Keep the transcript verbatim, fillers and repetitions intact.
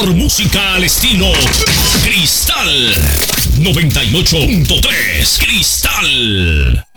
mejor música al estilo Cristal noventa y ocho punto tres Cristal.